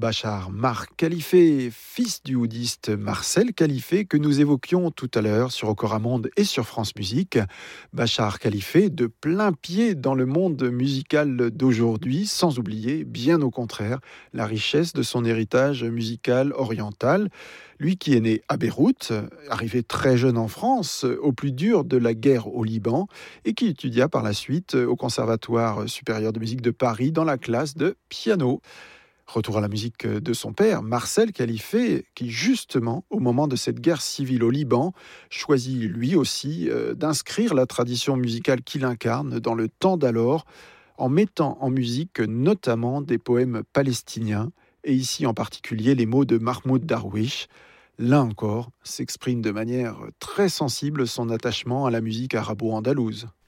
Bachar Mar Khalife, fils du oudiste Marcel Khalife, que nous évoquions tout à l'heure sur Okoramonde et sur France Musique. Bachar Khalife, de plein pied dans le monde musical d'aujourd'hui, sans oublier, bien au contraire, la richesse de son héritage musical oriental. Lui qui est né à Beyrouth, arrivé très jeune en France, au plus dur de la guerre au Liban, et qui étudia par la suite au Conservatoire supérieur de musique de Paris dans la classe de piano. Retour à la musique de son père, Marcel Khalife, qui justement, au moment de cette guerre civile au Liban, choisit lui aussi d'inscrire la tradition musicale qu'il incarne dans le temps d'alors, en mettant en musique notamment des poèmes palestiniens, et ici en particulier les mots de Mahmoud Darwish. Là encore, s'exprime de manière très sensible son attachement à la musique arabo-andalouse.